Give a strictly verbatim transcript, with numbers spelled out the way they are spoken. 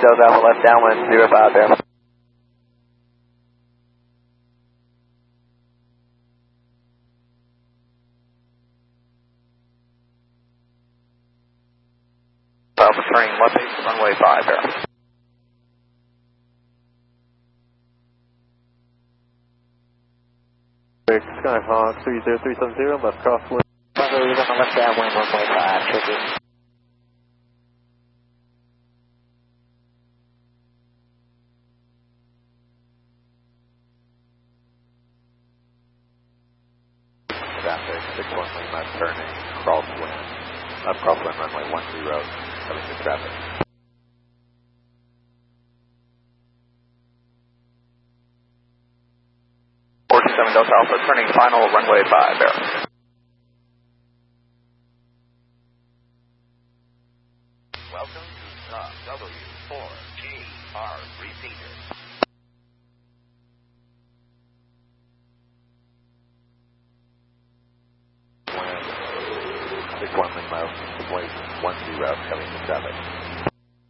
Delta Alpha left downwind, zero five there. Alpha turning left eight, runway five there. Skyhawk three zero three seven zero, left crosswind. Runway one on left downwind, runway five, tricky. Traffic, six one Lima turning, crosswind, left crosswind runway one zero, coming to traffic. four two seven Delta Alpha, turning final, runway five there. Welcome to the W four G R repeater. six one Lima, one zero, coming to traffic.